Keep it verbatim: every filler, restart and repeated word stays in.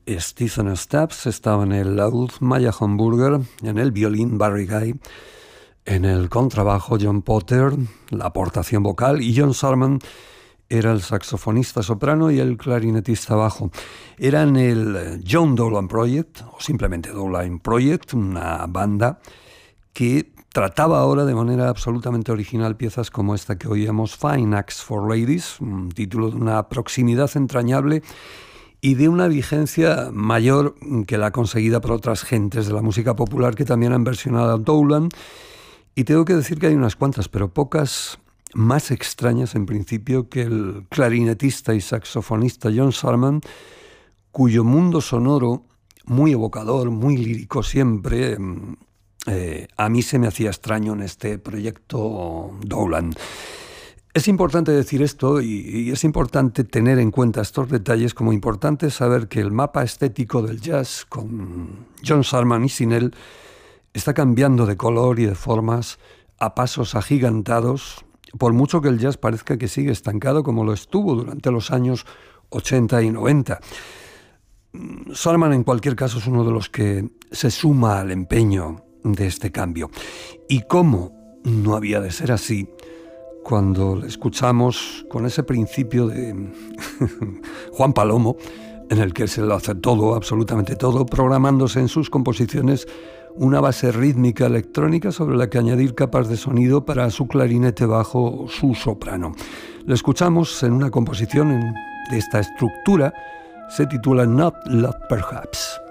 Stephen Stabs, estaba en el laúd Maya Hamburger, en el violín Barry Guy, en el contrabajo John Potter, la aportación vocal, y John Surman era el saxofonista soprano y el clarinetista bajo. Eran el John Dowland Project, o simplemente Dowland Project, una banda que trataba ahora de manera absolutamente original piezas como esta que oíamos, Fine Acts for Ladies, un título de una proximidad entrañable y de una vigencia mayor que la conseguida por otras gentes de la música popular que también han versionado a Dowland. Y tengo que decir que hay unas cuantas, pero pocas más extrañas en principio que el clarinetista y saxofonista John Surman, cuyo mundo sonoro, muy evocador, muy lírico siempre, eh, a mí se me hacía extraño en este proyecto Dowland. Es importante decir esto y, y es importante tener en cuenta estos detalles, como importante saber que el mapa estético del jazz con John Surman y sin él está cambiando de color y de formas a pasos agigantados, por mucho que el jazz parezca que sigue estancado como lo estuvo durante los años ochenta y noventa. Surman, en cualquier caso, es uno de los que se suma al empeño de este cambio. Y cómo no había de ser así cuando le escuchamos con ese principio de Juan Palomo, en el que se lo hace todo, absolutamente todo, programándose en sus composiciones una base rítmica electrónica sobre la que añadir capas de sonido para su clarinete bajo o su soprano. Lo escuchamos en una composición en, de esta estructura, se titula Not Love Perhaps.